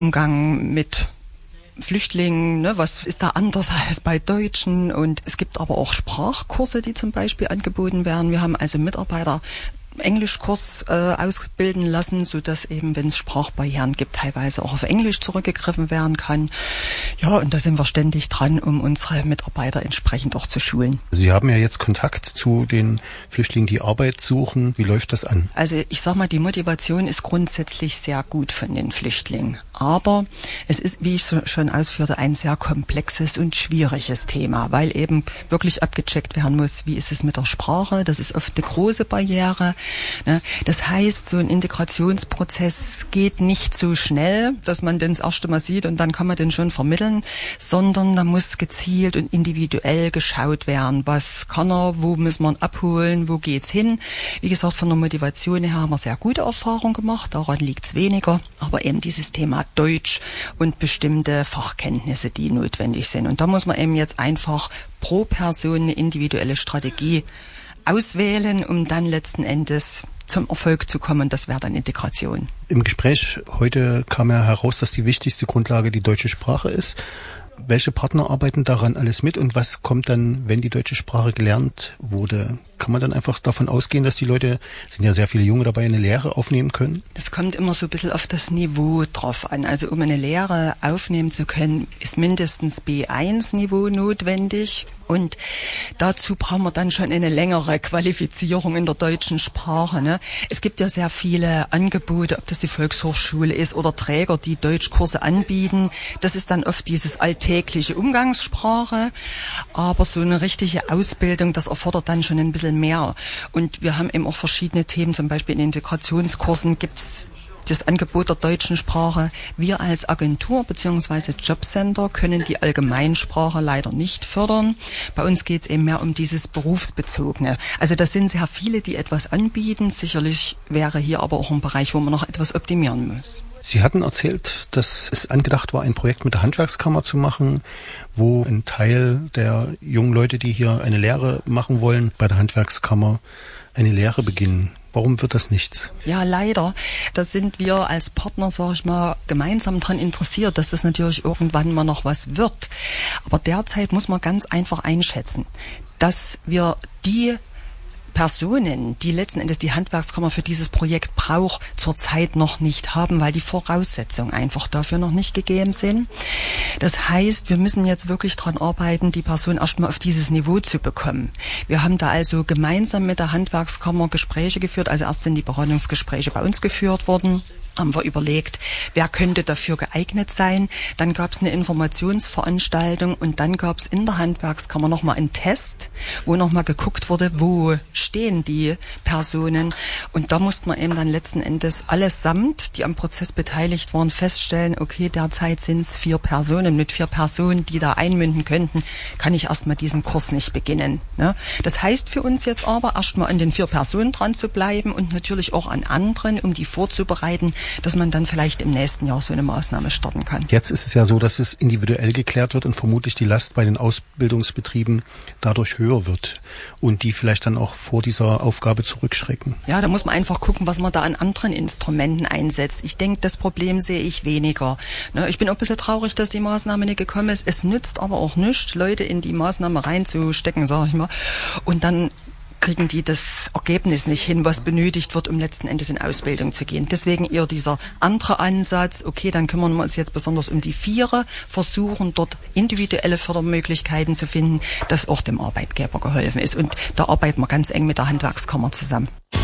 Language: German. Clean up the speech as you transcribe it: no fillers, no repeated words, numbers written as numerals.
Umgang mit Flüchtlingen, ne, was ist da anders als bei Deutschen? Und es gibt aber auch Sprachkurse, die zum Beispiel angeboten werden. Wir haben also Mitarbeiter Englischkurs ausbilden lassen, so dass eben, wenn es Sprachbarrieren gibt, teilweise auch auf Englisch zurückgegriffen werden kann. Ja, und da sind wir ständig dran, um unsere Mitarbeiter entsprechend auch zu schulen. Sie haben ja jetzt Kontakt zu den Flüchtlingen, die Arbeit suchen. Wie läuft das an? Also ich sag mal, die Motivation ist grundsätzlich sehr gut von den Flüchtlingen. Aber es ist, wie ich schon ausführte, ein sehr komplexes und schwieriges Thema, weil eben wirklich abgecheckt werden muss, wie ist es mit der Sprache. Das ist oft eine große Barriere. Das heißt, so ein Integrationsprozess geht nicht so schnell, dass man den das erste Mal sieht und dann kann man den schon vermitteln, sondern da muss gezielt und individuell geschaut werden, was kann er, wo müssen wir ihn abholen, wo geht's hin. Wie gesagt, von der Motivation her haben wir sehr gute Erfahrungen gemacht, daran liegt's weniger, aber eben dieses Thema Deutsch und bestimmte Fachkenntnisse, die notwendig sind. Und da muss man eben jetzt einfach pro Person eine individuelle Strategie auswählen, um dann letzten Endes zum Erfolg zu kommen. Das wäre dann Integration. Im Gespräch heute kam ja heraus, dass die wichtigste Grundlage die deutsche Sprache ist. Welche Partner arbeiten daran alles mit und was kommt dann, wenn die deutsche Sprache gelernt wurde? Kann man dann einfach davon ausgehen, dass die Leute, sind ja sehr viele Junge dabei, eine Lehre aufnehmen können? Das kommt immer so ein bisschen auf das Niveau drauf an. Also um eine Lehre aufnehmen zu können, ist mindestens B1-Niveau notwendig. Und dazu brauchen wir dann schon eine längere Qualifizierung in der deutschen Sprache. Ne? Es gibt ja sehr viele Angebote, ob das die Volkshochschule ist oder Träger, die Deutschkurse anbieten. Das ist dann oft dieses alltägliche Umgangssprache. Aber so eine richtige Ausbildung, das erfordert dann schon ein bisschen mehr. Und wir haben eben auch verschiedene Themen, zum Beispiel in Integrationskursen gibt's das Angebot der deutschen Sprache. Wir als Agentur bzw. Jobcenter können die Allgemeinsprache leider nicht fördern. Bei uns geht es eben mehr um dieses Berufsbezogene. Also das sind sehr viele, die etwas anbieten. Sicherlich wäre hier aber auch ein Bereich, wo man noch etwas optimieren muss. Sie hatten erzählt, dass es angedacht war, ein Projekt mit der Handwerkskammer zu machen, wo ein Teil der jungen Leute, die hier eine Lehre machen wollen, bei der Handwerkskammer eine Lehre beginnen. Warum wird das nichts? Ja, leider. Da sind wir als Partner, sag ich mal, gemeinsam dran interessiert, dass das natürlich irgendwann mal noch was wird. Aber derzeit muss man ganz einfach einschätzen, dass wir die Personen, die letzten Endes die Handwerkskammer für dieses Projekt braucht, zurzeit noch nicht haben, weil die Voraussetzungen einfach dafür noch nicht gegeben sind. Das heißt, wir müssen jetzt wirklich dran arbeiten, die Person erstmal auf dieses Niveau zu bekommen. Wir haben da also gemeinsam mit der Handwerkskammer Gespräche geführt, also erst sind die Beratungsgespräche bei uns geführt worden. Haben wir überlegt, wer könnte dafür geeignet sein. Dann gab es eine Informationsveranstaltung und dann gab es in der Handwerkskammer nochmal einen Test, wo nochmal geguckt wurde, wo stehen die Personen. Und da mussten wir eben dann letzten Endes allesamt, die am Prozess beteiligt waren, feststellen, okay, derzeit sind es 4 Personen. Mit 4 Personen, die da einmünden könnten, kann ich erstmal diesen Kurs nicht beginnen. Ne? Das heißt für uns jetzt aber, erstmal an den 4 Personen dran zu bleiben und natürlich auch an anderen, um die vorzubereiten, dass man dann vielleicht im nächsten Jahr so eine Maßnahme starten kann. Jetzt ist es ja so, dass es individuell geklärt wird und vermutlich die Last bei den Ausbildungsbetrieben dadurch höher wird und die vielleicht dann auch vor dieser Aufgabe zurückschrecken. Ja, da muss man einfach gucken, was man da an anderen Instrumenten einsetzt. Ich denke, das Problem sehe ich weniger. Ich bin auch ein bisschen traurig, dass die Maßnahme nicht gekommen ist. Es nützt aber auch nichts, Leute in die Maßnahme reinzustecken, sage ich mal, und dann kriegen die das Ergebnis nicht hin, was benötigt wird, um letzten Endes in Ausbildung zu gehen. Deswegen eher dieser andere Ansatz, okay, dann kümmern wir uns jetzt besonders um die 4, versuchen dort individuelle Fördermöglichkeiten zu finden, dass auch dem Arbeitgeber geholfen ist. Und da arbeiten wir ganz eng mit der Handwerkskammer zusammen.